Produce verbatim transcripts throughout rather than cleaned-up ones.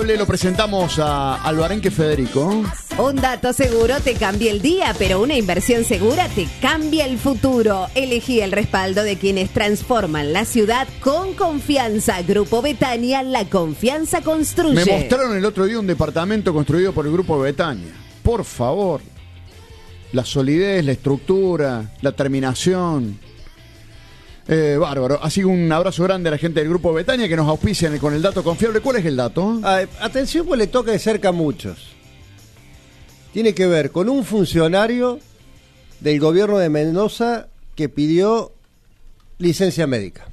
Lo presentamos a Albarenque Federico. Un dato seguro te cambia el día, pero una inversión segura te cambia el futuro. Elegí el respaldo de quienes transforman la ciudad con confianza. Grupo Betania, la confianza construye. Me mostraron el otro día un departamento construido por el Grupo Betania. Por favor. La solidez, la estructura, la terminación. Eh, bárbaro. Así que un abrazo grande a la gente del Grupo Betania que nos auspician con el dato confiable. ¿Cuál es el dato? Ah, atención, pues le toca de cerca a muchos. Tiene que ver con un funcionario del gobierno de Mendoza que pidió licencia médica.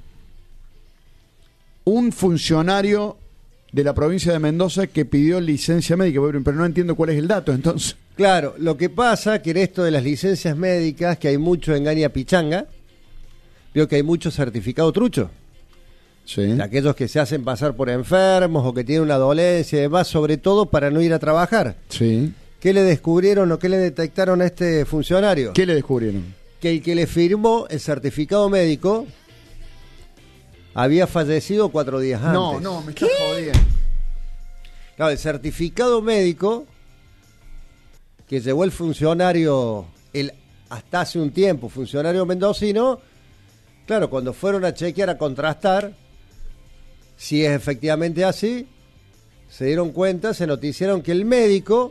Un funcionario de la provincia de Mendoza que pidió licencia médica, pero no entiendo cuál es el dato, entonces. Claro, lo que pasa que en esto de las licencias médicas, que hay mucho engaña pichanga, veo que hay mucho certificado trucho. Sí. De aquellos que se hacen pasar por enfermos o que tienen una dolencia y demás, sobre todo para no ir a trabajar. Sí. ¿Qué le descubrieron o qué le detectaron a este funcionario? ¿Qué le descubrieron? Que el que le firmó el certificado médico había fallecido cuatro días antes. No, no, me estás jodiendo. Claro, el certificado médico que llevó el funcionario, el hasta hace un tiempo, funcionario mendocino, claro, cuando fueron a chequear, a contrastar si es efectivamente así, se dieron cuenta, se noticiaron que el médico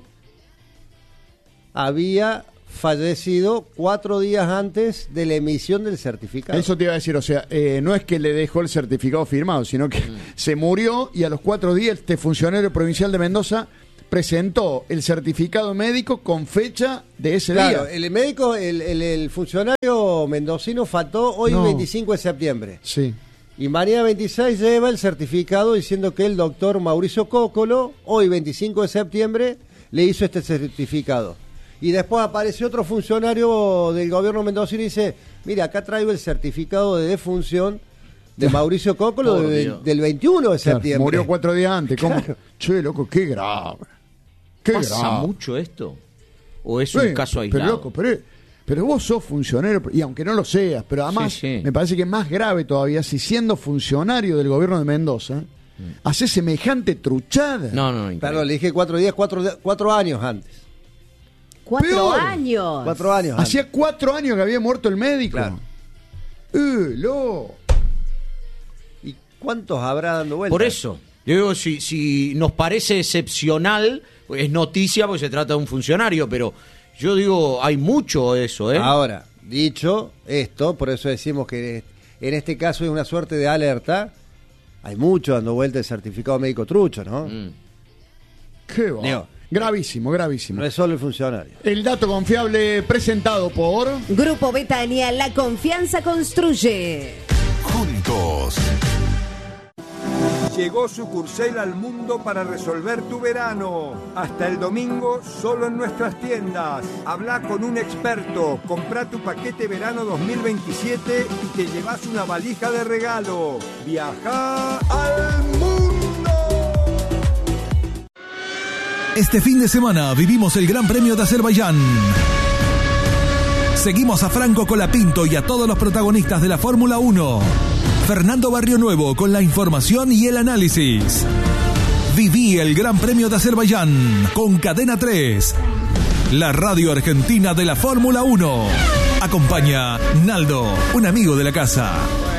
había fallecido cuatro días antes de la emisión del certificado. Eso te iba a decir, o sea, eh, no es que le dejó el certificado firmado, sino que mm. se murió y a los cuatro días este funcionario provincial de Mendoza presentó el certificado médico con fecha de ese claro, día. El médico, el, el, el funcionario mendocino faltó hoy no. veinticinco de septiembre. Sí. Y mañana veintiséis lleva el certificado diciendo que el doctor Mauricio Cócolo, hoy veinticinco de septiembre, le hizo este certificado. Y después apareció otro funcionario del gobierno mendocino y dice, mira, acá traigo el certificado de defunción de Mauricio Cócolo de, del veintiuno de septiembre. Claro, murió cuatro días antes. ¿Cómo? Claro. Che, loco, qué grave. Qué ¿Pasa grave. mucho esto? ¿O es sí, un caso aislado? Pero, loco, pero, pero vos sos funcionario, y aunque no lo seas, pero además sí, sí. me parece que es más grave todavía si siendo funcionario del gobierno de Mendoza, mm. hace semejante truchada. No, no, no. Claro, le dije cuatro días, cuatro, cuatro años antes. Cuatro Peor. años. Cuatro años antes. Hacía cuatro años que había muerto el médico. Claro. Eh, lo. ¿Y cuántos habrá dando vueltas? Por eso, yo digo, si, si nos parece excepcional, es noticia porque se trata de un funcionario, pero yo digo, hay mucho eso, ¿eh? Ahora, dicho esto, por eso decimos que en este caso es una suerte de alerta, hay mucho dando vuelta el certificado médico trucho, ¿no? Mm. Qué va. Digo, gravísimo, gravísimo. no es solo el funcionario. El dato confiable presentado por Grupo Betania, la confianza construye. Juntos. Llegó Sucursel al mundo para resolver tu verano. Hasta el domingo, solo en nuestras tiendas. Habla con un experto, compra tu paquete verano dos mil veintisiete y te llevas una valija de regalo. Viaja al mundo. Este fin de semana vivimos el Gran Premio de Azerbaiyán. Seguimos a Franco Colapinto y a todos los protagonistas de la Fórmula uno. Fernando Barrionuevo con la información y el análisis. Viví el Gran Premio de Azerbaiyán con Cadena tres, la radio argentina de la Fórmula uno. Acompaña Naldo, un amigo de la casa.